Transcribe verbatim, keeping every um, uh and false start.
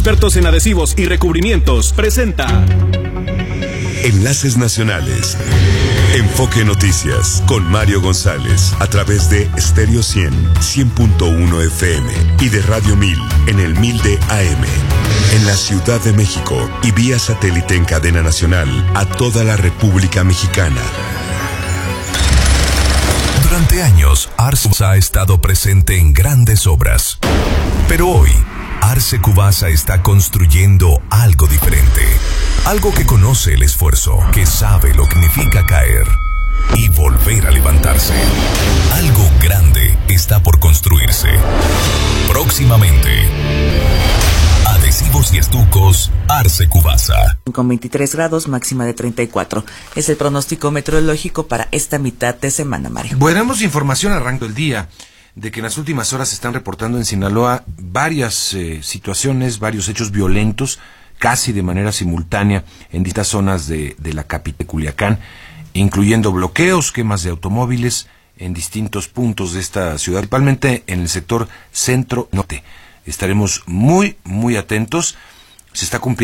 expertos en adhesivos y recubrimientos, presenta Enlaces Nacionales. Enfoque Noticias con Mario González a través de Estéreo cien, cien punto uno F M y de Radio mil en el mil de A M. En la Ciudad de México y vía satélite en cadena nacional a toda la República Mexicana. Durante años, Arce ha estado presente en grandes obras. Pero hoy, Arce Cubasa está construyendo algo diferente. Algo que conoce el esfuerzo, que sabe lo que significa caer y volver a levantarse. Algo grande está por construirse. Próximamente, adhesivos y estucos Arce Cubasa. Con veintitrés grados, máxima de treinta y cuatro. Es el pronóstico meteorológico para esta mitad de semana, Mario. Bueno, tenemos información arrancando el día de que en las últimas horas se están reportando en Sinaloa varias eh, situaciones, varios hechos violentos, casi de manera simultánea en distintas zonas de, de la capital de Culiacán, incluyendo bloqueos, quemas de automóviles en distintos puntos de esta ciudad, principalmente en el sector centro-norte. Estaremos muy, muy atentos. Se está cumpliendo